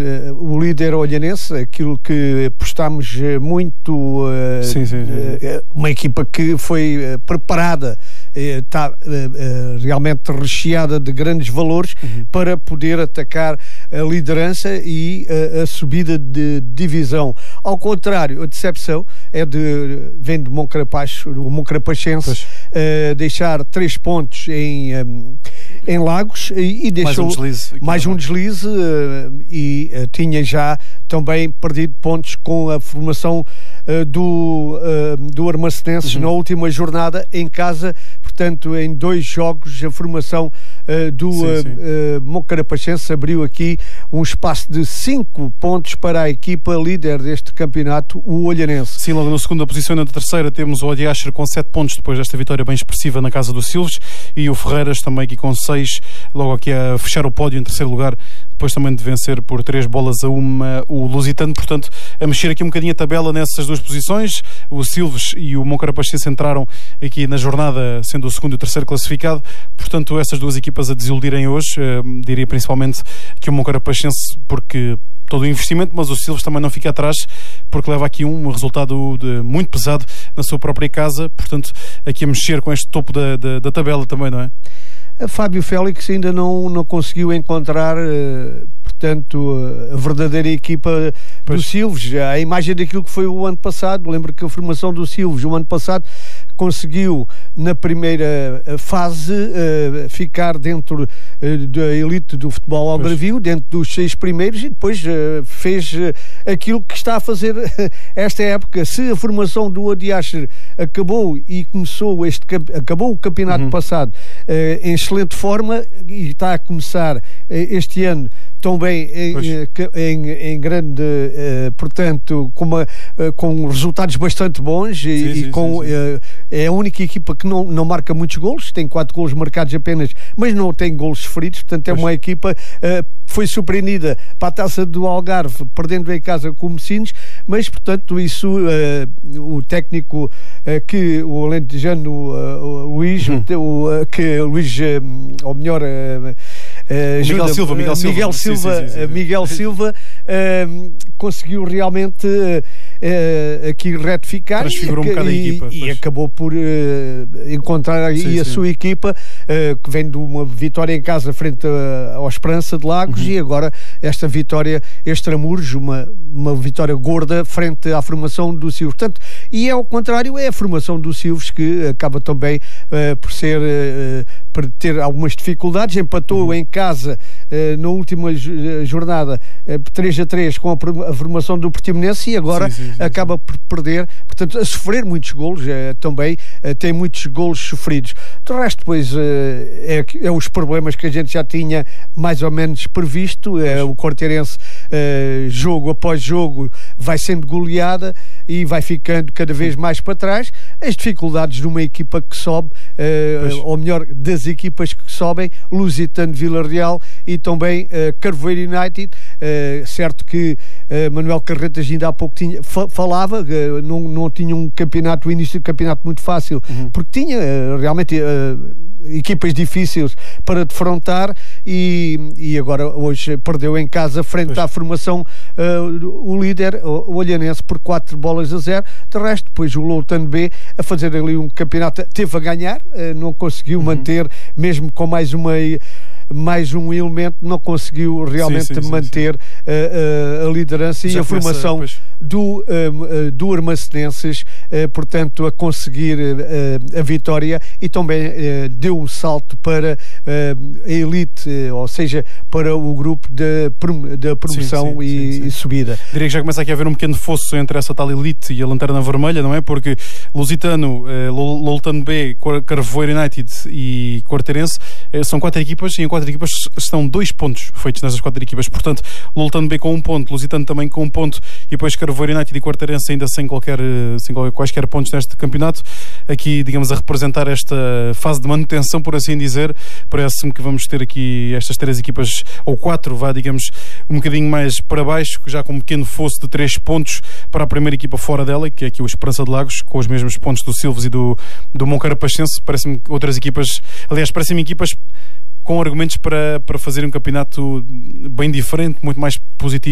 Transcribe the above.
o líder Olhanense, aquilo que apostámos muito, uma equipa que foi preparada, está realmente recheada de grandes valores para poder atacar a liderança e a subida de divisão. Ao contrário, a decepção vem de o Moncarapachense, deixar 3 pontos em Lagos e deixou mais um deslize e tinha já também perdido pontos com a formação do Armacenenses na última jornada em casa. Portanto, em 2 jogos a formação do Moncarapachense abriu aqui um espaço de 5 pontos para a equipa líder deste campeonato, o Olhanense. Sim, logo na segunda posição e na terceira temos o Odiacher com 7 pontos depois desta vitória bem expressiva na casa do Silves, e o Ferreiras também aqui com 6, logo aqui a fechar o pódio em terceiro lugar, depois também de vencer por 3-1 o Lusitano. Portanto, a mexer aqui um bocadinho a tabela nessas 2 posições. O Silves e o Moncarapachense entraram aqui na jornada sendo o segundo e o terceiro classificado. Portanto, essas 2 equipas a desiludirem hoje, diria principalmente que o Moncarapachense, porque todo o investimento, mas o Silves também não fica atrás, porque leva aqui um resultado muito pesado na sua própria casa. Portanto, aqui a mexer com este topo da tabela também, não é? Fábio Félix ainda não conseguiu encontrar, portanto, a verdadeira equipa do Silves, a imagem daquilo que foi o ano passado. Lembro que a formação do Silves o ano passado conseguiu na primeira fase ficar dentro da elite do futebol algarvio, dentro dos 6 primeiros, e depois fez aquilo que está a fazer esta época. Se a formação do Odiacher acabou o campeonato passado em excelente forma e está a começar este ano também em grande, portanto, com resultados bastante bons é a única equipa que não marca muitos golos, tem 4 golos marcados apenas, mas não tem golos sofridos. Portanto, é uma equipa foi surpreendida para a Taça do Algarve, perdendo em casa com o Messinos, mas, portanto, isso o técnico que o alentejano Luís, ou melhor, Miguel Silva conseguiu realmente aqui retificar, transfigurou um bocado a equipa e acabou por encontrar aí a sua equipa, que vem de uma vitória em casa frente ao Esperança de Lagos, e agora esta vitória extramuros, uma vitória gorda frente à formação do Silves. Portanto, e ao contrário, é a formação do Silves que acaba também por ter algumas dificuldades. Empatou em casa na última jornada 3-3 com a formação do Portimonense, e agora acaba por perder, portanto, a sofrer muitos golos, também tem muitos golos sofridos. Do resto, pois, é os problemas que a gente já tinha mais ou menos previsto. O Quarteirense, jogo após jogo, vai sendo goleada e vai ficando cada vez mais para trás. As dificuldades de uma equipa que sobe, ou melhor, das equipas que sobem, Lusitano, Vila Real e também Carvoeiro United. Certo que Manuel Carretas ainda há pouco falava que não tinha o início do campeonato muito fácil, porque tinha realmente equipas difíceis para defrontar, e agora hoje perdeu em casa frente à formação o líder, o Olhanense, por 4-0. De resto, depois o Loutan B a fazer ali um campeonato, teve a ganhar, não conseguiu manter, mesmo com mais um elemento, não conseguiu realmente manter a liderança. Já, e a formação do Armacenenses, portanto, a conseguir a vitória, e também deu um salto para a elite, ou seja, para o grupo da promoção e subida. Diria que já começa aqui a haver um pequeno fosso entre essa tal elite e a Lanterna Vermelha, não é? Porque Lusitano, Loutan B, Carvoeiro United e Quarteirense são 4 equipas, e em 4 equipas estão 2 pontos feitos nessas 4 equipas. Portanto, Loutan B com 1 ponto, Lusitano também com 1 ponto, e depois Carvoeiro United e Quarteirense ainda sem quaisquer pontos neste campeonato. Aqui, digamos, a representar esta fase de manutenção, por assim dizer. Parece-me que vamos ter aqui estas 3 equipas, ou 4, digamos, um bocadinho mais para baixo, já com um pequeno fosso de 3 pontos para a primeira equipa fora dela, que é aqui o Esperança de Lagos, com os mesmos pontos do Silves e do Moncarapachense. Parece-me que outras equipas, aliás, parecem-me equipas com argumentos para fazer um campeonato bem diferente, muito mais positivo.